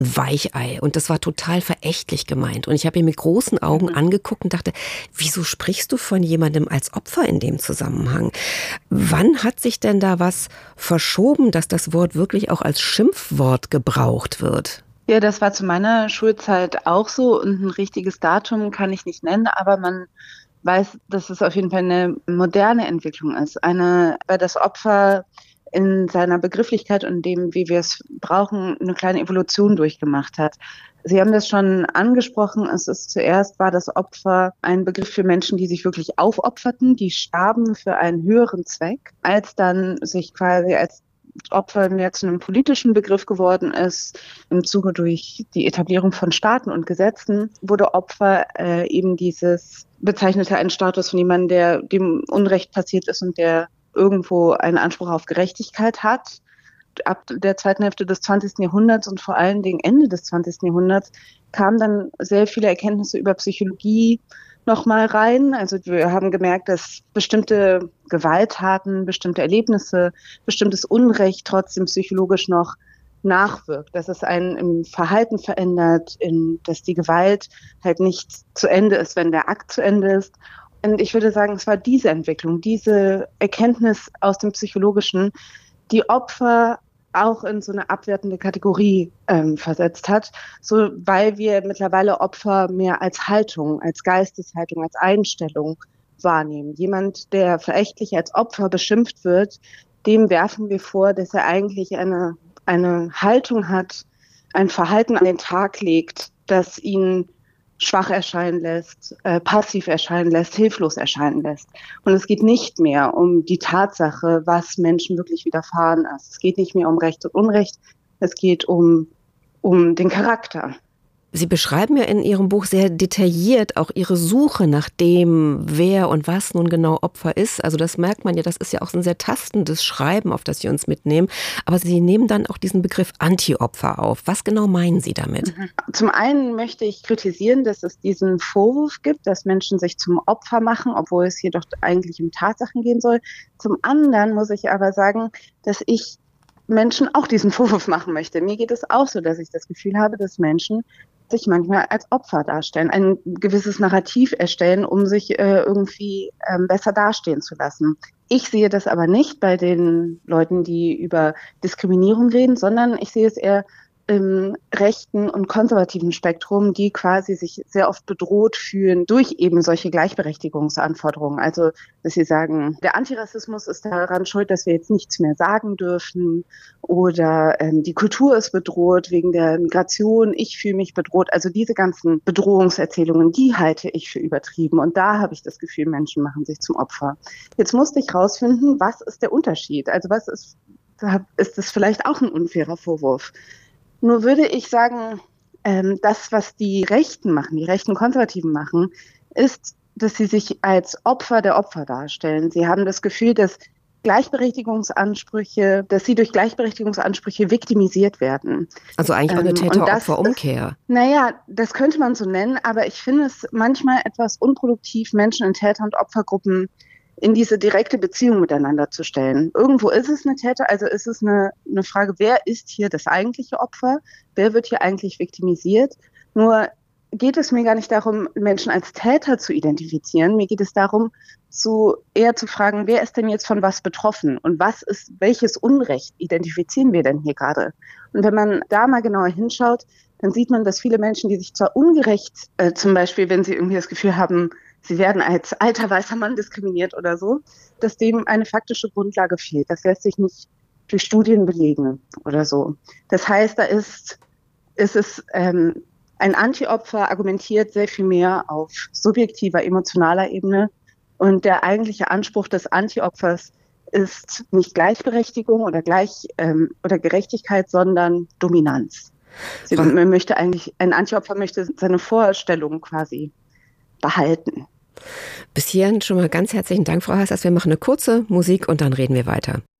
Weichei. Und das war total verächtlich gemeint. Und ich habe ihn mit großen Augen angeguckt und dachte, wieso sprichst du von jemandem als Opfer in dem Zusammenhang? Wann hat sich denn da was verschoben, dass das Wort wirklich auch als Schimpfwort gebraucht wird? Ja, das war zu meiner Schulzeit auch so und ein richtiges Datum kann ich nicht nennen, aber man weiß, dass es auf jeden Fall eine moderne Entwicklung ist. Weil das Opfer in seiner Begrifflichkeit und dem, wie wir es brauchen, eine kleine Evolution durchgemacht hat. Sie haben das schon angesprochen. Zuerst war das Opfer ein Begriff für Menschen, die sich wirklich aufopferten, die starben für einen höheren Zweck, als dann sich quasi als Opfer mehr zu einem politischen Begriff geworden ist. Im Zuge durch die Etablierung von Staaten und Gesetzen wurde Opfer eben bezeichnete einen Status von jemandem, der dem Unrecht passiert ist und der irgendwo einen Anspruch auf Gerechtigkeit hat. Ab der zweiten Hälfte des 20. Jahrhunderts und vor allen Dingen Ende des 20. Jahrhunderts kamen dann sehr viele Erkenntnisse über Psychologie nochmal rein. Also wir haben gemerkt, dass bestimmte Gewalttaten, bestimmte Erlebnisse, bestimmtes Unrecht trotzdem psychologisch noch nachwirkt, dass es einen im Verhalten verändert, dass die Gewalt halt nicht zu Ende ist, wenn der Akt zu Ende ist. Und ich würde sagen, es war diese Entwicklung, diese Erkenntnis aus dem Psychologischen, die Opfer auch in so eine abwertende Kategorie versetzt hat, so weil wir mittlerweile Opfer mehr als Haltung, als Geisteshaltung, als Einstellung wahrnehmen. Jemand, der verächtlich als Opfer beschimpft wird, dem werfen wir vor, dass er eigentlich eine Haltung hat, ein Verhalten an den Tag legt, das ihn schwach erscheinen lässt, passiv erscheinen lässt, hilflos erscheinen lässt. Und es geht nicht mehr um die Tatsache, was Menschen wirklich widerfahren ist. Es geht nicht mehr um Recht und Unrecht, es geht um den Charakter. Sie beschreiben ja in Ihrem Buch sehr detailliert auch Ihre Suche nach dem, wer und was nun genau Opfer ist. Also das merkt man ja, das ist ja auch ein sehr tastendes Schreiben, auf das Sie uns mitnehmen. Aber Sie nehmen dann auch diesen Begriff Anti-Opfer auf. Was genau meinen Sie damit? Zum einen möchte ich kritisieren, dass es diesen Vorwurf gibt, dass Menschen sich zum Opfer machen, obwohl es hier doch eigentlich um Tatsachen gehen soll. Zum anderen muss ich aber sagen, dass ich Menschen auch diesen Vorwurf machen möchte. Mir geht es auch so, dass ich das Gefühl habe, dass Menschen sich manchmal als Opfer darstellen, ein gewisses Narrativ erstellen, um sich irgendwie besser dastehen zu lassen. Ich sehe das aber nicht bei den Leuten, die über Diskriminierung reden, sondern ich sehe es eher im rechten und konservativen Spektrum, die quasi sich sehr oft bedroht fühlen durch eben solche Gleichberechtigungsanforderungen. Also, dass sie sagen, der Antirassismus ist daran schuld, dass wir jetzt nichts mehr sagen dürfen oder die Kultur ist bedroht wegen der Migration, ich fühle mich bedroht. Also diese ganzen Bedrohungserzählungen, die halte ich für übertrieben. Und da habe ich das Gefühl, Menschen machen sich zum Opfer. Jetzt musste ich rausfinden, was ist der Unterschied? Also ist das vielleicht auch ein unfairer Vorwurf? Nur würde ich sagen, das, was die Rechten machen, die rechten Konservativen machen, ist, dass sie sich als Opfer der Opfer darstellen. Sie haben das Gefühl, dass sie durch Gleichberechtigungsansprüche viktimisiert werden. Also eigentlich auch eine Täter-Opfer-Umkehr. Naja, das könnte man so nennen, aber ich finde es manchmal etwas unproduktiv, Menschen in Täter- und Opfergruppen in diese direkte Beziehung miteinander zu stellen. Irgendwo ist es also ist es eine Frage, wer ist hier das eigentliche Opfer? Wer wird hier eigentlich viktimisiert? Nur geht es mir gar nicht darum, Menschen als Täter zu identifizieren. Mir geht es darum, eher zu fragen, wer ist denn jetzt von was betroffen? Und welches Unrecht identifizieren wir denn hier gerade? Und wenn man da mal genauer hinschaut, dann sieht man, dass viele Menschen, die sich zwar ungerecht, zum Beispiel, wenn sie irgendwie das Gefühl haben, sie werden als alter weißer Mann diskriminiert oder so, dass dem eine faktische Grundlage fehlt. Das lässt sich nicht durch Studien belegen oder so. Das heißt, ein Anti-Opfer argumentiert sehr viel mehr auf subjektiver, emotionaler Ebene. Und der eigentliche Anspruch des Anti-Opfers ist nicht Gleichberechtigung oder Gerechtigkeit, sondern Dominanz. Ein Anti-Opfer möchte seine Vorstellung quasi behalten. Bis hierhin schon mal ganz herzlichen Dank, Frau Hassas. Wir machen eine kurze Musik und dann reden wir weiter.